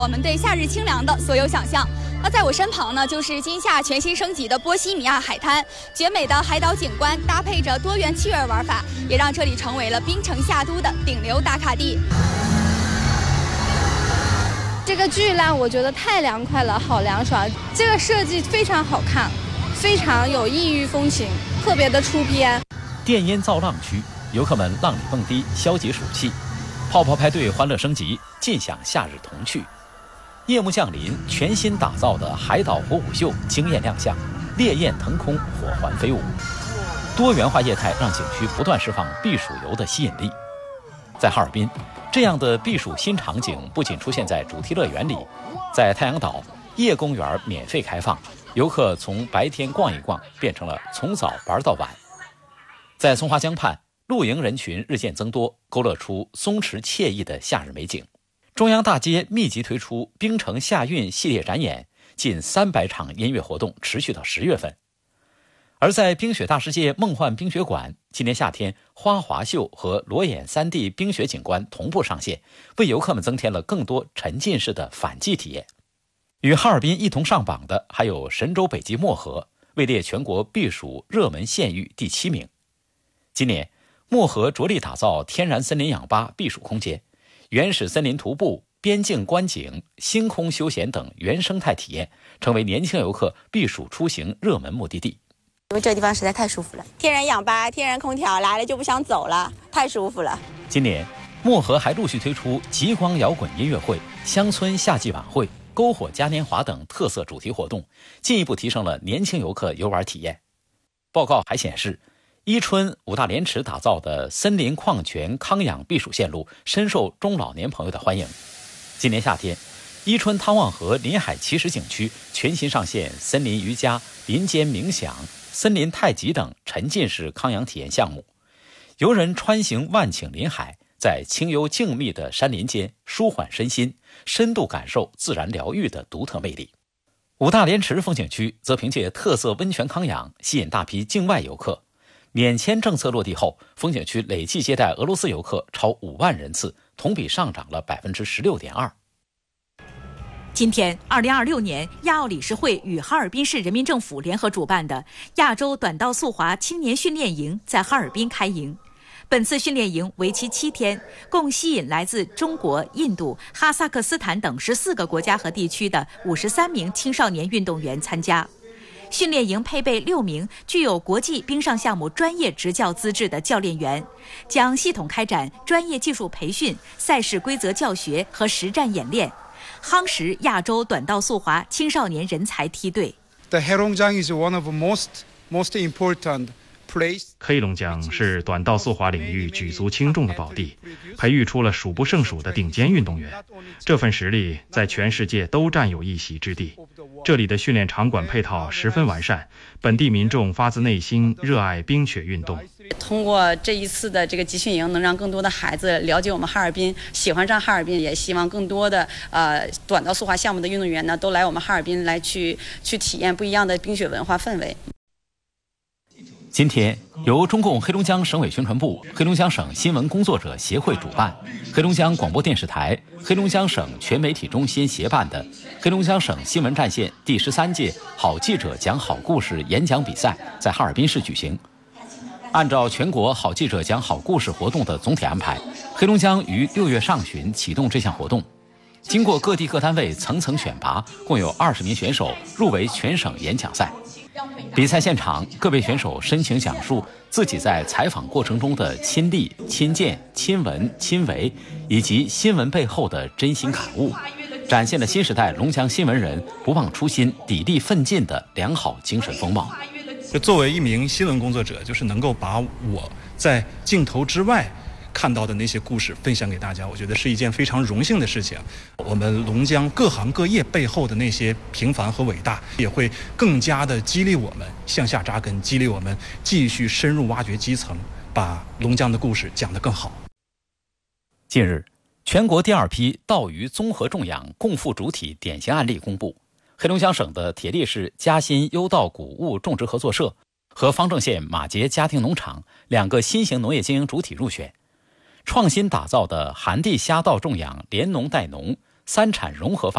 我们对夏日清凉的所有想象。那在我身旁呢，就是今夏全新升级的波西米亚海滩，绝美的海岛景观搭配着多元趣味玩法，也让这里成为了槟城夏都的顶流打卡地。 这个巨浪我觉得太凉快了，好凉爽。这个设计非常好看，非常有异域风情，特别的出片。 电音造浪区，游客们浪里蹦迪，消解暑气；泡泡派对欢乐升级，尽享夏日童趣。夜幕降临，全新打造的海岛火舞秀惊艳亮相，烈焰腾空，火环飞舞。多元化业态让景区不断释放避暑游的吸引力。在哈尔滨，这样的避暑新场景不仅出现在主题乐园里，在太阳岛夜公园免费开放，游客从白天逛一逛变成了从早玩到晚。在松花江畔，露营人群日渐增多，勾勒出松弛惬意的夏日美景。中央大街密集推出槟城夏韵系列展演，近300场音乐活动持续到10月份。而在冰雪大世界梦幻冰雪馆，今年夏天花滑秀和裸眼3D 冰雪景观同步上线，为游客们增添了更多沉浸式的反季体验。与哈尔滨一同上榜的还有神州北极漠河，位列全国避暑热门县域第7名。今年漠河着力打造天然森林氧吧避暑空间，原始森林徒步、边境观景、星空休闲等原生态体验，成为年轻游客避暑出行热门目的地。 因为这个地方实在太舒服了，天然氧吧、天然空调，来了就不想走了，太舒服了。 今年漠河还陆续推出极光摇滚音乐会、乡村夏季晚会、篝火嘉年华等特色主题活动，进一步提升了年轻游客游玩体验。报告还显示，伊春五大连池打造的森林矿泉康养避暑线路深受中老年朋友的欢迎。今年夏天，伊春汤旺河临海奇石景区全新上线森林瑜伽、林间冥想、森林太极等沉浸式康养体验项目，游人穿行万顷林海，在清幽静谧的山林间舒缓身心，深度感受自然疗愈的独特魅力。五大连池风景区则凭借特色温泉康养吸引大批境外游客。免签政策落地后，风景区累计接待俄罗斯游客超5万人次，同比上涨了 16.2%。 今天，2026年亚奥理事会与哈尔滨市人民政府联合主办的亚洲短道速滑青年训练营在哈尔滨开营。本次训练营为期7天，共吸引来自中国、印度、哈萨克斯坦等14个国家和地区的53名青少年运动员参加。训练营配备6名具有国际冰上项目专业执教资质的教练员，将系统开展专业技术培训、赛事规则教学和实战演练，夯实亚洲短道速滑青少年人才梯队。 The Heilongjiang is one of the most important 黑龙江是短道速滑领域举足轻重的宝地，培育出了数不胜数的顶尖运动员，这份实力在全世界都占有一席之地。这里的训练场馆配套十分完善，本地民众发自内心热爱冰雪运动。 通过这一次的这个集训营，能让更多的孩子了解我们哈尔滨，喜欢上哈尔滨，也希望更多的短道速滑项目的运动员呢，都来我们哈尔滨来去体验不一样的冰雪文化氛围。 今天，由中共黑龙江省委宣传部、黑龙江省新闻工作者协会主办，黑龙江广播电视台、黑龙江省全媒体中心协办的黑龙江省新闻战线第13届好记者讲好故事演讲比赛在哈尔滨市举行。按照全国好记者讲好故事活动的总体安排，黑龙江于6月上旬启动这项活动。经过各地各单位层层选拔，共有20名选手入围全省演讲赛。比赛现场，各位选手深情讲述自己在采访过程中的亲历、亲见、亲闻、亲为，以及新闻背后的真心感悟，展现了新时代龙江新闻人不忘初心、砥砺奋进的良好精神风貌。 作为一名新闻工作者，就是能够把我在镜头之外看到的那些故事分享给大家，我觉得是一件非常荣幸的事情。我们龙江各行各业背后的那些平凡和伟大，也会更加的激励我们向下扎根，激励我们继续深入挖掘基层，把龙江的故事讲得更好。 近日，全国第2批稻鱼综合种养共富主体典型案例公布。黑龙江省的铁力市嘉新优稻谷物种植合作社和方正县马杰家庭农场2个新型农业经营主体入选。创新打造的寒地虾稻种养连农带农， 三产融合发展。